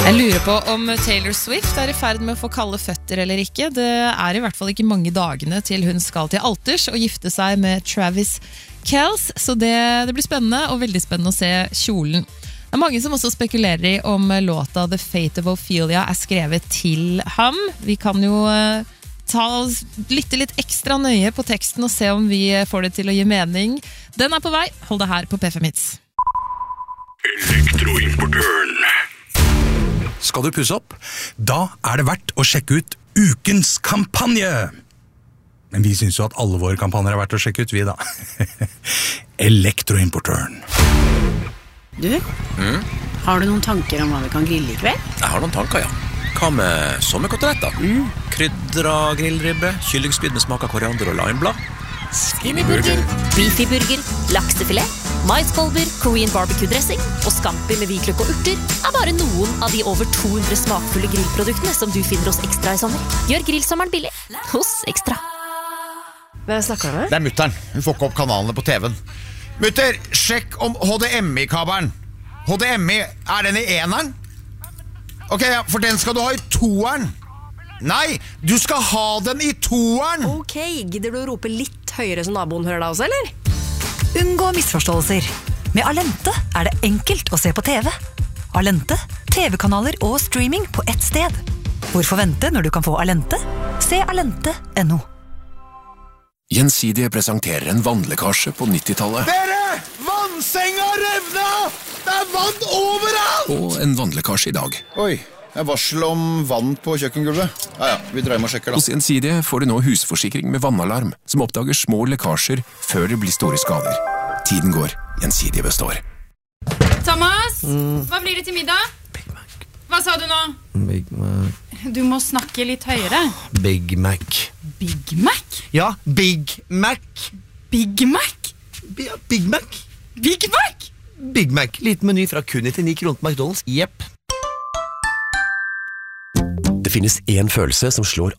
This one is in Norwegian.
Jeg lurer på om Taylor Swift I ferd med å få kalde føtter eller ikke. Det I hvert fall ikke mange dagene til hun skal til alters og gifte seg med Travis Kelce, så det blir spennende og veldig spennende å se kjolen. Det mange som også spekulerer I om låta The Fate of Ophelia skrevet til ham. Vi kan jo lytte litt ekstra nøye på teksten og se om vi får det til å gi mening. Den på vei, hold det her på P5 Hits. Elektroimportøren. Skal du pusse opp? Da det verdt å sjekke ut ukens kampanje. Men vi synes jo at alle våre kampanjer verdt å sjekke ut, vi da. Elektroimportøren. Du, har du noen tanker om hva vi kan grille I kveld? Jeg har noen tanker, ja. Hva med sommerkoteletter? Krydra grillribbe, kyllingspyd med smak av koriander og limeblad. Skinnyburger, beefyburger, laksefilet, maiskolber, Korean barbecue-dressing og scampi med hvitløk og urter bare noen av de over 200 smakfulle grillproduktene som du finner hos Ekstra I sommer. Gjør grillsommeren billig hos Ekstra. Hvem snakker du med? Det mutteren. Hun får ikke opp kanalene på TV-en. Mutter, sjekk om HDMI-kabelen. HDMI, den I eneren? Ok, ja, for den skal du ha I toeren. Nei, du skal ha den I toeren. Ok, gidder du å rope litt høyere så naboen hører deg også, eller? Unngå misforståelser. Med Alente det enkelt å se på TV. Alente, TV-kanaler og streaming på ett sted. Hvorfor vente når du kan få Alente? Se alente.no. Gjensidige presenterer en vannlekkasje på 90-tallet. Dere! Vannsenga revna! Det vann overalt! Og en vannlekkasje I dag. Oi, varsel om vann på kjøkkengulvet. Ja, vi drar hjem og sjekker da. Hos Gjensidige får du nå husforsikring med vannalarm, som oppdager små lekkasjer før det blir store skader. Tiden går, Gjensidige består. Thomas, hva blir det til middag? Big Mac. Hva sa du nå? Big Mac. Du må snakke litt høyere. Big Mac. Big Mac? Ja, Big Mac. Big Mac? Ja, Big Mac. Big Mac? Big Mac. Liten meny fra kun 99 kroner på McDonald's. Jepp. Det finnes en følelse som slår